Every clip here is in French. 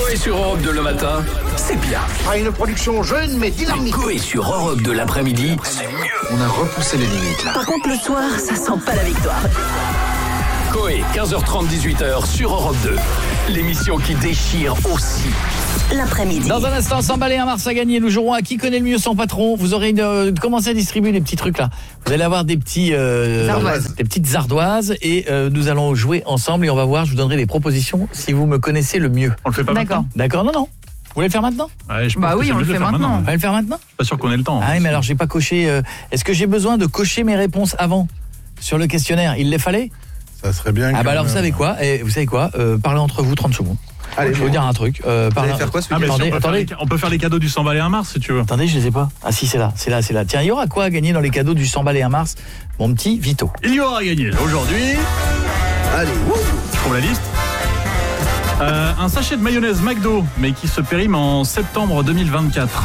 Coé sur Europe 2 le matin, c'est bien. Ah, une production jeune mais dynamique. Coé sur Europe 2 l'après-midi, c'est mieux. On a repoussé les limites là. Par contre, le soir, ça sent pas la victoire. Coé, 15h30, 18h sur Europe 2. L'émission qui déchire aussi. L'après-midi. Dans un instant, 100 balais, un Mars à gagner. Nous jouerons à qui connaît le mieux son patron. Vous aurez commencé à distribuer les petits trucs là. Vous allez avoir des petits des petites ardoises et nous allons jouer ensemble et on va voir, je vous donnerai des propositions si vous me connaissez le mieux. On le fait pas maintenant. D'accord, non. Vous voulez le faire maintenant? Ouais, oui, on le fait maintenant. On va le faire maintenant? Je suis pas sûr qu'on ait le temps. Ah oui, mais alors j'ai pas coché est-ce que j'ai besoin de cocher mes réponses avant sur le questionnaire? Il les fallait? Ça serait bien. Ah bah alors vous savez quoi? Parlez entre vous 30 secondes. Allez, je vais vous dire un truc. allez faire quoi ce week-end? Attendez. On peut faire les cadeaux du 100 balais 1 mars si tu veux. Attendez, je les ai pas. Ah si, c'est là. Tiens, il y aura quoi à gagner dans les cadeaux du 100 balais 1 mars, mon petit Vito? Il y aura à gagner aujourd'hui. Allez, Je trouve la liste. Un sachet de mayonnaise McDo, mais qui se périme en septembre 2024.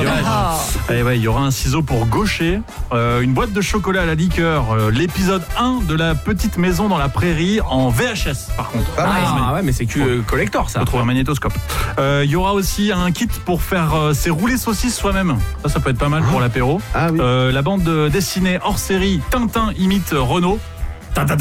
Il y aura un ciseau pour gaucher, une boîte de chocolat à la liqueur, l'épisode 1 de La Petite Maison dans la Prairie en VHS par contre. Mais c'est que collector ça. On trouve un magnétoscope. Il y aura aussi un kit pour faire ses roulés saucisses soi-même. Ça peut être pas mal pour l'apéro. Ah oui. La bande dessinée hors série Tintin imite Renault. Voilà.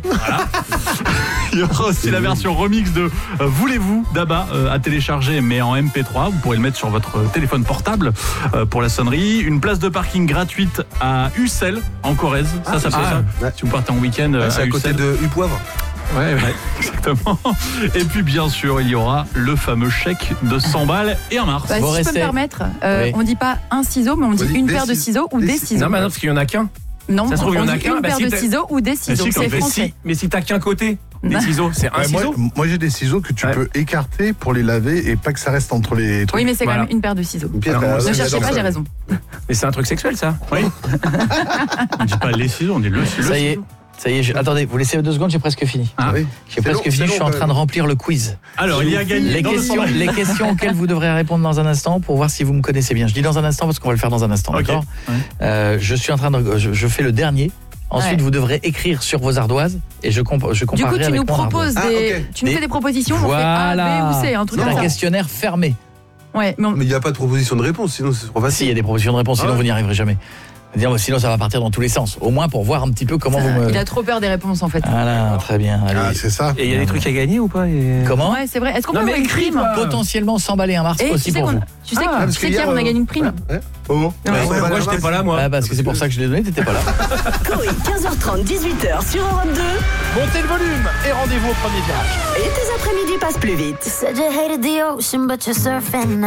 Il y aura aussi la version remix de Voulez-vous d'Abba à télécharger mais en MP3. Vous pourrez le mettre sur votre téléphone portable pour la sonnerie. Une place de parking gratuite à Ussel en Corrèze. Ça fait ça. Ouais. Si vous partez en week-end c'est à côté de Upoivre. Ouais, exactement. Et puis bien sûr, il y aura le fameux chèque de 100 balles et un Mars. Si je peux me permettre, Oui. on dit pas un ciseau, mais on dit une paire de ciseaux ou des ciseaux. Non, parce qu'il y en a qu'un. Non, Ça se trouve, il y on en a dit qu'un. une paire de ciseaux ou des ciseaux. C'est français. Mais si t'as qu'un côté des ciseaux, c'est un ciseau. Moi j'ai des ciseaux que tu peux écarter pour les laver et pas que ça reste entre les trucs. Oui, mais c'est quand même une paire de ciseaux. Ne cherchez pas, j'ai raison. Mais c'est un truc sexuel ça. Oui. On dit pas les ciseaux, on dit le ciseau. Ça y est, attendez, vous laissez 2 secondes, j'ai presque fini. Oui. J'ai presque fini, je suis en train de remplir le quiz. Alors, il y a gagné les questions auxquelles vous devrez répondre dans un instant pour voir si vous me connaissez bien. Je dis dans un instant parce qu'on va le faire dans un instant, d'accord? Je suis en train de je fais le dernier. Ensuite, vous devrez écrire sur vos ardoises et je comparerai avec mon ardoise. Du coup, tu nous proposes tu nous fais des propositions, on fait A, B ou C, un truc comme ça. C'est un questionnaire fermé. Ouais, mais il n'y a pas de proposition de réponse, sinon c'est trop facile. Si, il y a des propositions de réponse, sinon vous n'y arriverez jamais. Sinon ça va partir dans tous les sens. Au moins pour voir un petit peu comment vous me... Il a trop peur des réponses en fait. Voilà, très bien. Allez. Ah, c'est ça. Et il y a des trucs à gagner ou pas Comment? Ouais, c'est vrai. Est-ce qu'on peut avoir une prime? Potentiellement 100 balais 1 Mars aussi pour vous. Tu sais qu'hier on a gagné une prime. Moi j'étais pas là moi. Parce que c'est pour ça que je l'ai donné, t'étais pas là. Coé, 15h30, 18h sur Europe 2. Montez le volume et rendez-vous au premier virage. Et tes après-midi passent plus vite. You said you hated the ocean, but you're surfing